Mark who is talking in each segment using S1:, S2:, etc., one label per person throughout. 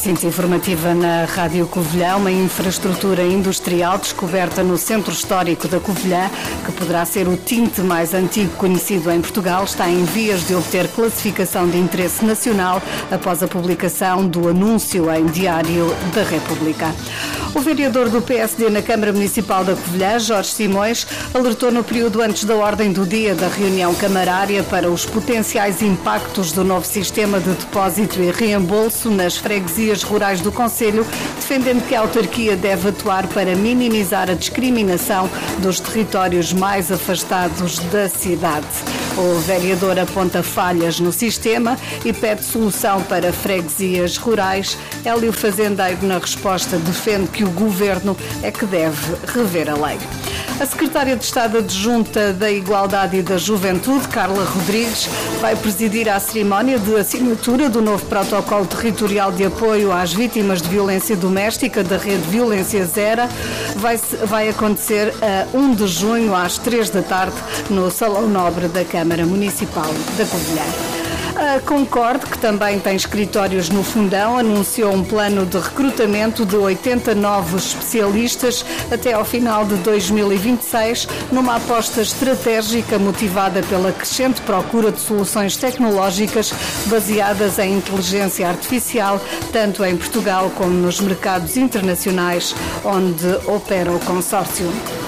S1: Síntese informativa na Rádio Covilhã, uma infraestrutura industrial descoberta no centro histórico da Covilhã, que poderá ser o tinte mais antigo conhecido em Portugal, está em vias de obter classificação de interesse nacional após a publicação do anúncio em Diário da República. O vereador do PSD na Câmara Municipal da Covilhã, Jorge Simões, alertou no período antes da ordem do dia da reunião camarária para os potenciais impactos do novo sistema de depósito e reembolso nas freguesias rurais do concelho, defendendo que a autarquia deve atuar para minimizar a discriminação dos territórios mais afastados da cidade. O vereador aponta falhas no sistema e pede solução para freguesias rurais. Hélio Fazendeiro, na resposta, defende que o governo é que deve rever a lei. A secretária de Estado adjunta da Igualdade e da Juventude, Carla Rodrigues, vai presidir a cerimónia de assinatura do novo protocolo territorial de apoio às vítimas de violência doméstica da rede Violência Zero. Vai acontecer a 1 de junho às 3 da tarde no Salão Nobre da Câmara Municipal da Covilhã. A Concorde, que também tem escritórios no Fundão, anunciou um plano de recrutamento de 80 novos especialistas até ao final de 2026, numa aposta estratégica motivada pela crescente procura de soluções tecnológicas baseadas em inteligência artificial, tanto em Portugal como nos mercados internacionais onde opera o consórcio.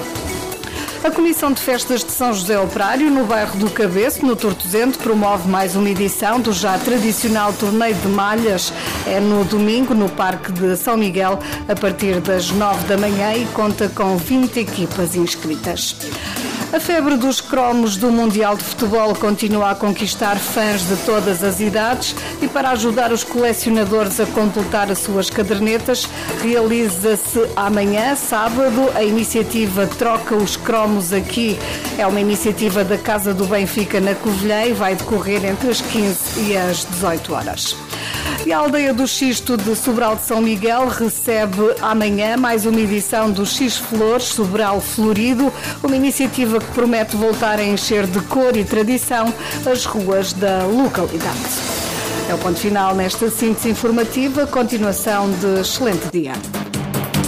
S1: A Comissão de Festas de São José Operário, no bairro do Cabeço, no Tortozente, promove mais uma edição do já tradicional torneio de malhas. É no domingo, no Parque de São Miguel, a partir das 9 da manhã e conta com 20 equipas inscritas. A febre dos cromos do Mundial de Futebol continua a conquistar fãs de todas as idades e, para ajudar os colecionadores a completar as suas cadernetas, realiza-se amanhã, sábado, a iniciativa Troca os Cromos Aqui. É uma iniciativa da Casa do Benfica na Covilhã e vai decorrer entre as 15 e as 18 horas. E a aldeia do Xisto de Sobral de São Miguel recebe amanhã mais uma edição do X Flores Sobral Florido, uma iniciativa que promete voltar a encher de cor e tradição as ruas da localidade. É o ponto final nesta síntese informativa. Continuação de excelente dia.